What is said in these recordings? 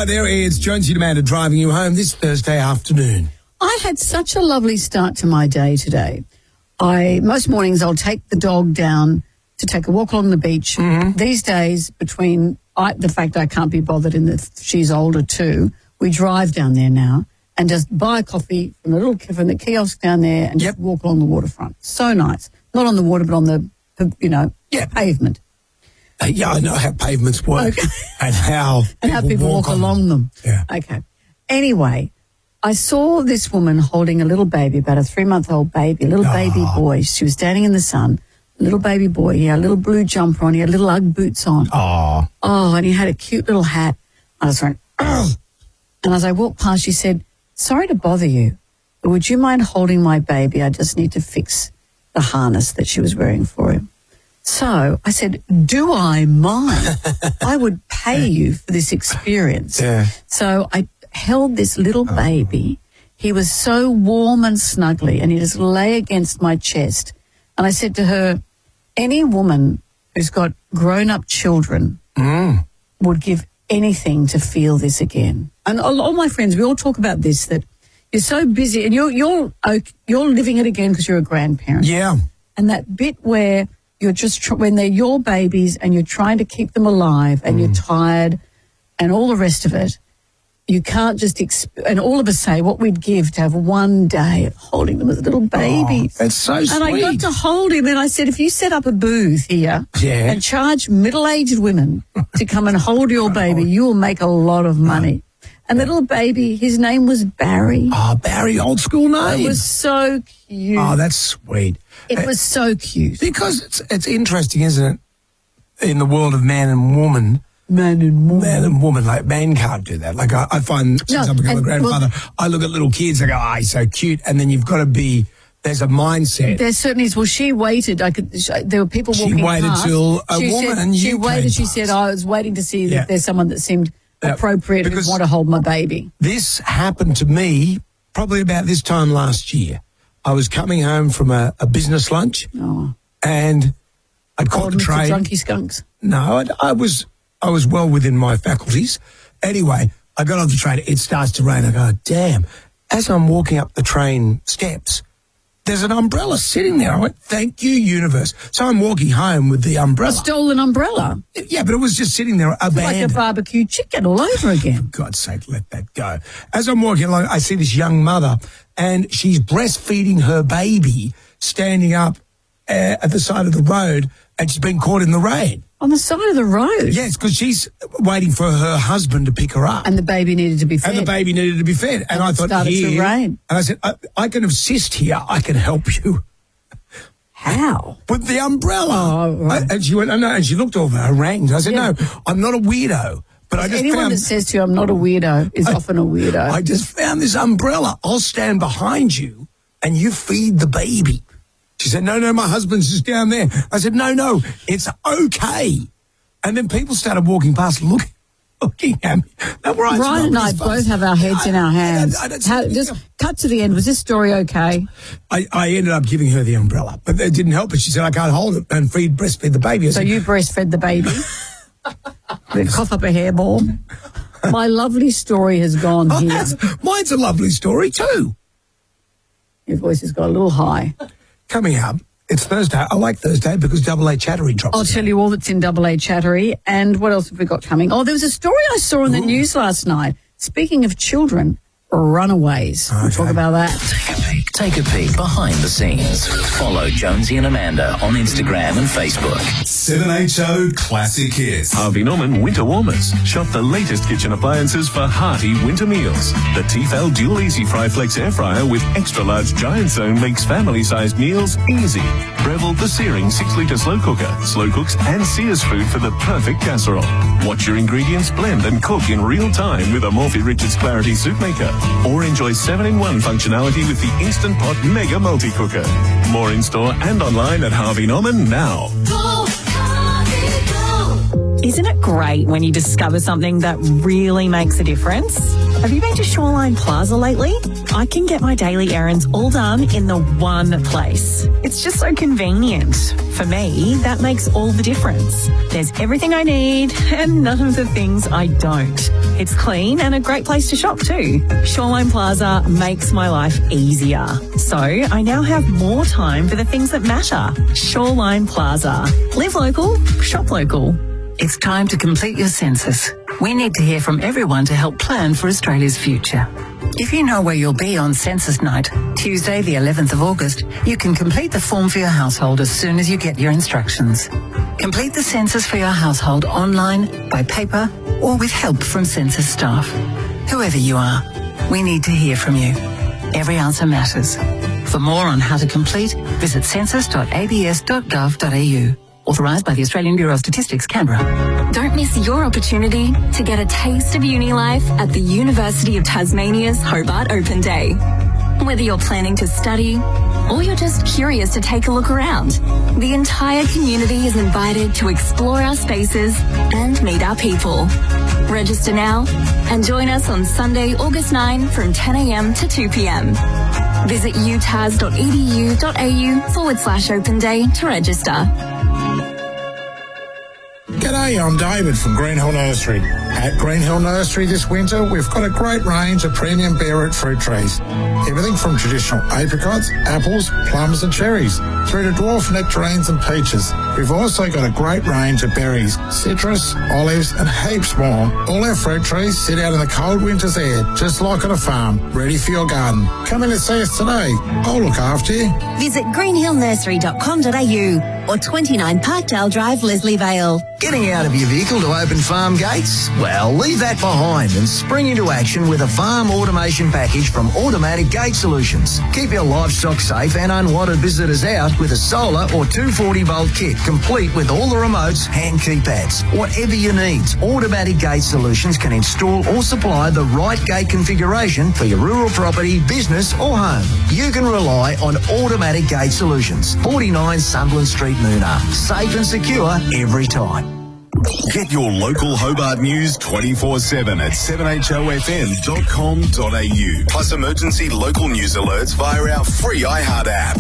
Hi there, it's Jonesy and Amanda driving you home this Thursday afternoon. I had such a lovely start to my day today. Most mornings I'll take the dog down to take a walk along the beach. Mm-hmm. These days, between the fact I can't be bothered and that she's older too, we drive down there now and just buy a coffee from the kiosk down there and just walk along the waterfront. So nice. Not on the water, but on the, pavement. I know how pavements work and how people walk along them. Yeah. Okay. Anyway, I saw this woman holding a little baby, about a 3-month-old baby, a little baby boy. She was standing in the sun. A little baby boy. He had a little blue jumper on. He had little Ugg boots on. Oh, and he had a cute little hat. I was going, oh. And as I walked past, she said, sorry to bother you, but would you mind holding my baby? I just need to fix the harness that she was wearing for him. So I said, do I mind? I would pay you for this experience. Yeah. So I held this little baby. He was so warm and snuggly, and he just lay against my chest. And I said to her, any woman who's got grown-up children would give anything to feel this again. And all my friends, we all talk about this, that you're so busy, and you're living it again because you're a grandparent. yeah. And that bit where you're just, when they're your babies and you're trying to keep them alive and you're tired and all the rest of it, you can't just, and all of us say what we'd give to have one day of holding them as little babies. That's so sweet. And I got to hold him and I said, if you set up a booth here and charge middle-aged women to come and hold your baby, you will make a lot of money. And the little baby, his name was Barry. Oh, Barry, old school name. It was so cute. Oh, that's sweet. It was so cute. Because it's interesting, isn't it, in the world of man and woman. Man and woman, like man can't do that. Like I find since I've become a grandfather, I look at little kids, I go, he's so cute. And then you've got to be, there's a mindset. There certainly is. Well, she waited. There were people walking past. She waited till She waited. She said, I was waiting to see that there's someone that seemed appropriate and want to hold my baby. This happened to me probably about this time last year. I was coming home from a business lunch and I'd caught the train. Drunky skunks? No, I was well within my faculties. Anyway, I got on the train. It starts to rain. I go, damn. As I'm walking up the train steps, there's an umbrella sitting there. I went, thank you, universe. So I'm walking home with the umbrella. A stolen umbrella? Yeah, but it was just sitting there abandoned. Like a barbecue chicken all over again. For God's sake, let that go. As I'm walking along, I see this young mother, and she's breastfeeding her baby standing up at the side of the road, and she's been caught in the rain. On the side of the road? Yes, because she's waiting for her husband to pick her up. And the baby needed to be fed. And I thought, started to rain. And I said, I can assist here. I can help you. How? With the umbrella. Oh, right. And she went, oh, no. And she looked over her rings. I said, no, I'm not a weirdo. But I just anyone that says to you, I'm not a weirdo, is often a weirdo. I just found this umbrella. I'll stand behind you and you feed the baby. She said, no, my husband's just down there. I said, no, it's okay. And then people started walking past looking at me. Ryan and I both have our heads in our hands. Just cut to the end. Was this story okay? I ended up giving her the umbrella, but it didn't help her. She said, I can't hold it and breastfeed the baby. So you breastfed the baby? Cough up a hairball? My lovely story has gone here. Mine's a lovely story too. Your voice has got a little high. Coming up, it's Thursday. I like Thursday because Double A Chattery drops. I'll tell you all that's in Double A Chattery. And what else have we got coming? Oh, there was a story I saw in the news last night. Speaking of children, runaways. Okay. We'll talk about that. Take a peek behind the scenes. Follow Jonesy and Amanda on Instagram and Facebook. 7HO Classic Hits. Harvey Norman Winter Warmers. Shop the latest kitchen appliances for hearty winter meals. The Tefal Dual Easy Fry Flex Air Fryer with extra large giant zone makes family-sized meals easy. Breville the Searing 6-litre slow cooker. Slow cooks and sears food for the perfect casserole. Watch your ingredients blend and cook in real time with a Morphy Richards Clarity Soup Maker. Or enjoy 7-in-1 functionality with the Instant Pot Mega Multi-Cooker. More in store and online at Harvey Norman now. Isn't it great when you discover something that really makes a difference? Have you been to Shoreline Plaza lately? I can get my daily errands all done in the one place. It's just so convenient. For me, that makes all the difference. There's everything I need and none of the things I don't. It's clean and a great place to shop too. Shoreline Plaza makes my life easier. So I now have more time for the things that matter. Shoreline Plaza. Live local, shop local. It's time to complete your census. We need to hear from everyone to help plan for Australia's future. If you know where you'll be on census night, Tuesday the 11th of August, you can complete the form for your household as soon as you get your instructions. Complete the census for your household online, by paper, or with help from census staff. Whoever you are, we need to hear from you. Every answer matters. For more on how to complete, visit census.abs.gov.au. Authorised by the Australian Bureau of Statistics, Canberra. Don't miss your opportunity to get a taste of uni life at the University of Tasmania's Hobart Open Day. Whether you're planning to study or you're just curious to take a look around, the entire community is invited to explore our spaces and meet our people. Register now and join us on Sunday, August 9 from 10 a.m. to 2 p.m. Visit utas.edu.au/open day to register. G'day, I'm David from Greenhill Nursery. At Greenhill Nursery this winter, we've got a great range of premium bare root fruit trees. Everything from traditional apricots, apples, plums and cherries, through to dwarf nectarines and peaches. We've also got a great range of berries, citrus, olives and heaps more. All our fruit trees sit out in the cold winter's air, just like on a farm, ready for your garden. Come in and see us today. I'll look after you. Visit greenhillnursery.com.au or 29 Parkdale Drive, Leslie Vale. Getting out of your vehicle to open farm gates? Well, leave that behind and spring into action with a farm automation package from Automatic Gate Solutions. Keep your livestock safe and unwanted visitors out with a solar or 240-volt kit, complete with all the remotes and keypads. Whatever you need, Automatic Gate Solutions can install or supply the right gate configuration for your rural property, business or home. You can rely on Automatic Gate Solutions. 49 Sunderland Street, Moona. Safe and secure every time. Get your local Hobart news 24/7 at 7hofm.com.au. Plus emergency local news alerts via our free iHeart app.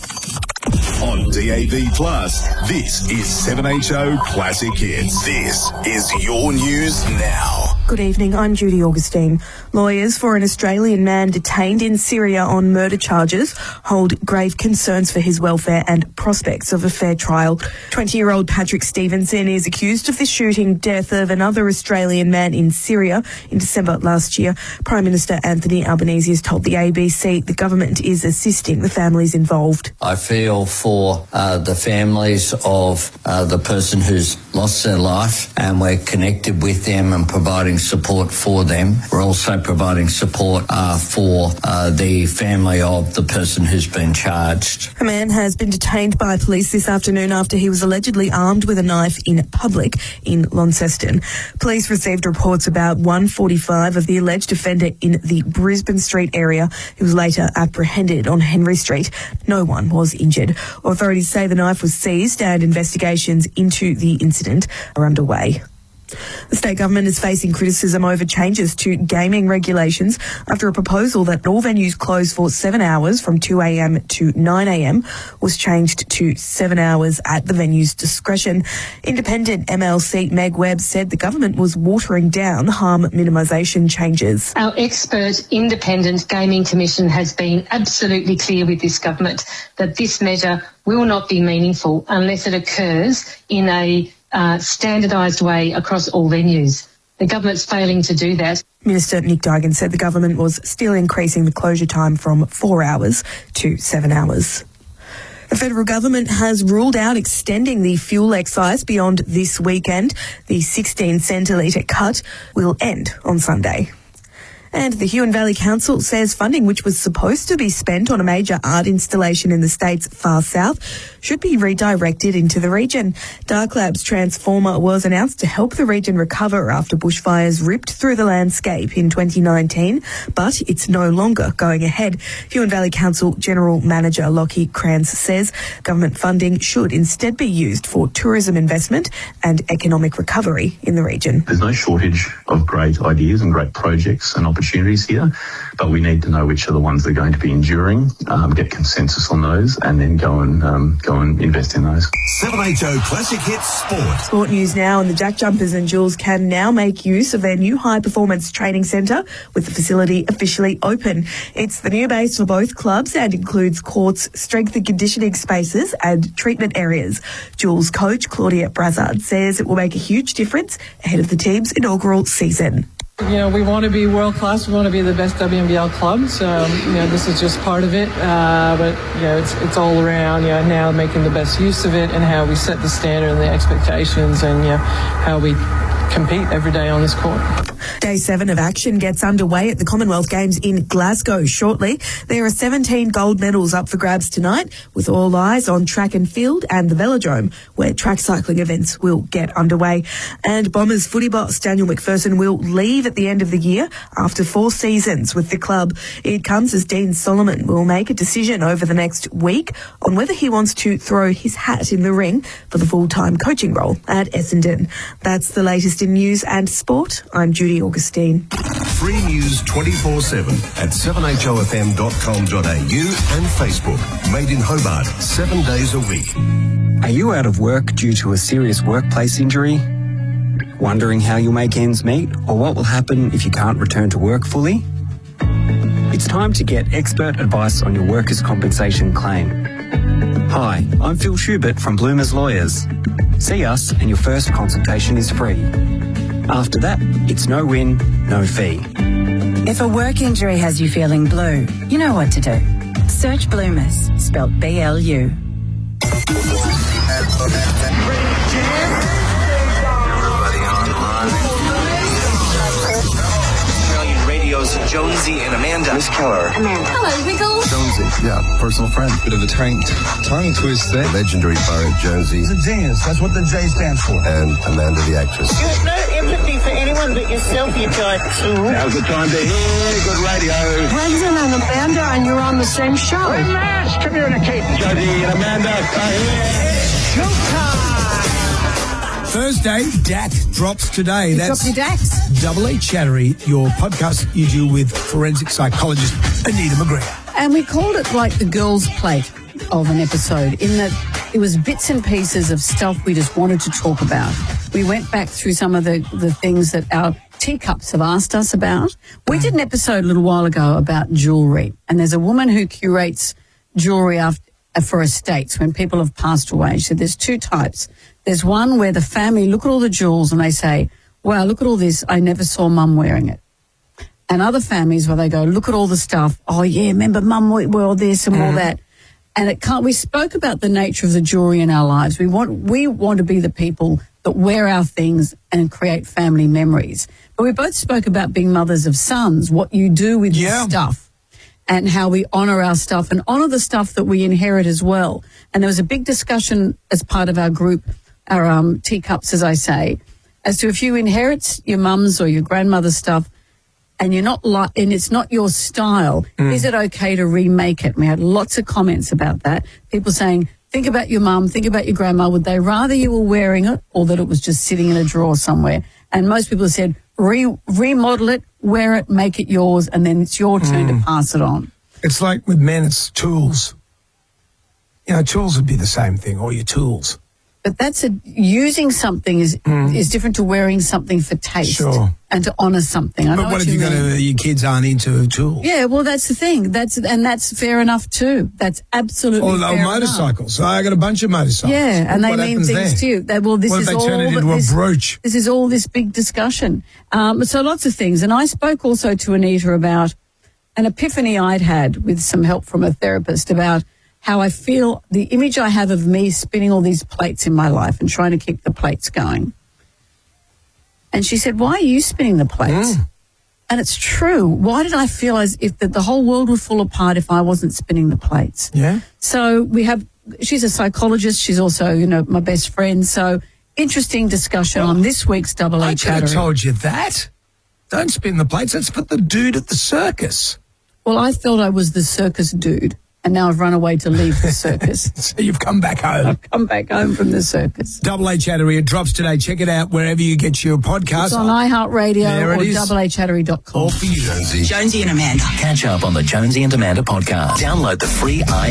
On DAB+, this is 7HO Classic Hits. This is your news now. Good evening, I'm Judy Augustine. Lawyers for an Australian man detained in Syria on murder charges hold grave concerns for his welfare and prospects of a fair trial. 20-year-old Patrick Stevenson is accused of the shooting death of another Australian man in Syria in December last year. Prime Minister Anthony Albanese has told the ABC the government is assisting the families involved. I feel for the families of the person who's lost their life, and we're connected with them and providing support for them. We're also providing support for the family of the person who's been charged. A man has been detained by police this afternoon after he was allegedly armed with a knife in public in Launceston. Police received reports about 1:45 of the alleged offender in the Brisbane Street area. He was later apprehended on Henry Street. No one was injured. Authorities say the knife was seized and investigations into the incident are underway. The state government is facing criticism over changes to gaming regulations after a proposal that all venues close for 7 hours from 2 a.m. to 9 a.m. was changed to 7 hours at the venue's discretion. Independent MLC Meg Webb said the government was watering down harm minimisation changes. Our expert independent gaming commission has been absolutely clear with this government that this measure will not be meaningful unless it occurs in a standardised way across all venues. The government's failing to do that. Minister Nick Duigan said the government was still increasing the closure time from 4 hours to 7 hours. The federal government has ruled out extending the fuel excise beyond this weekend. The 16 cent a litre cut will end on Sunday. And the Huon Valley Council says funding which was supposed to be spent on a major art installation in the state's far south should be redirected into the region. Dark Labs Transformer was announced to help the region recover after bushfires ripped through the landscape in 2019, but it's no longer going ahead. Huon Valley Council General Manager Lockie Kranz says government funding should instead be used for tourism investment and economic recovery in the region. There's no shortage of great ideas and great projects and opportunities here, but we need to know which are the ones that are going to be enduring, get consensus on those, and then go and invest in those. 7HO Classic Hits Sport. Sport news now, and the Jack Jumpers and Jules can now make use of their new high-performance training centre with the facility officially open. It's the new base for both clubs and includes courts, strength and conditioning spaces and treatment areas. Jules coach Claudia Brassard says it will make a huge difference ahead of the team's inaugural season. You know, we want to be world class. We want to be the best WNBL club. So, this is just part of it. But, it's all around, now making the best use of it and how we set the standard and the expectations and, how we compete every day on this court. Day 7 of action gets underway at the Commonwealth Games in Glasgow shortly. There are 17 gold medals up for grabs tonight, with all eyes on track and field and the velodrome, where track cycling events will get underway. And Bombers footy boss Daniel McPherson will leave at the end of the year after 4 seasons with the club. It comes as Dean Solomon will make a decision over the next week on whether he wants to throw his hat in the ring for the full-time coaching role at Essendon. That's the latest in news and sport. I'm Judy Augustine. Free news 24/7 at 7hofm.com.au and Facebook. Made in Hobart, 7 days a week. Are you out of work due to a serious workplace injury? Wondering how you'll make ends meet or what will happen if you can't return to work fully? It's time to get expert advice on your workers' compensation claim. Hi, I'm Phil Schubert from Bloomers Lawyers. See us and your first consultation is free. After that, it's no win, no fee. If a work injury has you feeling blue, you know what to do. Search Bloomers, spelt B-L-U. Jonesy and Amanda. Miss Keller. Amanda. Hello, Wiggles. Jonesy, yeah, personal friend. Bit of a tongue twist there. Legendary poet Jonesy. He's a genius. That's what the J stands for. And Amanda, the actress. You have no empathy for anyone but yourself, you type 2. Now's the time to hear good radio. Brendan and Amanda, and you're on the same show. Hey, Mash, come here in a cape. Jonesy and Amanda are here. Showtime. Thursday, DAC drops today. Drop your DACs. Double H Chattery, your podcast you do with forensic psychologist Anita McGregor. And we called it like the girls' plate of an episode, in that it was bits and pieces of stuff we just wanted to talk about. We went back through some of the things that our teacups have asked us about. We did an episode a little while ago about jewellery, and there's a woman who curates jewellery for estates when people have passed away. So there's 2 types. There's one where the family look at all the jewels and they say, wow, look at all this, I never saw mum wearing it. And other families where they go, look at all the stuff, oh yeah, remember mum wore this and all that. And we spoke about the nature of the jewelry in our lives. We want to be the people that wear our things and create family memories. But we both spoke about being mothers of sons, what you do with your stuff, and how we honour our stuff and honour the stuff that we inherit as well. And there was a big discussion as part of our group, our teacups, as I say, as to if you inherit your mum's or your grandmother's stuff and and it's not your style, is it okay to remake it? And we had lots of comments about that. People saying, think about your mum, think about your grandma. Would they rather you were wearing it or that it was just sitting in a drawer somewhere? And most people said, remodel it, wear it, make it yours, and then it's your turn to pass it on. It's like with men, it's tools. Tools would be the same thing, or your tools. But using something is different to wearing something for taste and to honour something. But what if your kids aren't into tools? Yeah, well, that's the thing. That's fair enough too. That's absolutely fair enough. Or motorcycles. So I got a bunch of motorcycles. Yeah, and they mean things to you. What if they turn it into a brooch? This is all this big discussion. So lots of things. And I spoke also to Anita about an epiphany I'd had with some help from a therapist about how I feel, the image I have of me spinning all these plates in my life and trying to keep the plates going. And she said, why are you spinning the plates? And it's true. Why did I feel as if that the whole world would fall apart if I wasn't spinning the plates? Yeah. So she's a psychologist. She's also, my best friend. So interesting discussion on this week's Double A I could Chattery. have told you that. Don't spin the plates. Let's put the dude at the circus. Well, I thought I was the circus dude, and now I've run away to leave the circus. So you've come back home. I've come back home from the circus. Double A Chattery, it drops today. Check it out wherever you get your podcast. It's on iHeartRadio There it or is. doubleachattery.com. All for you. Jonesy and Amanda. Catch up on the Jonesy and Amanda podcast. Download the free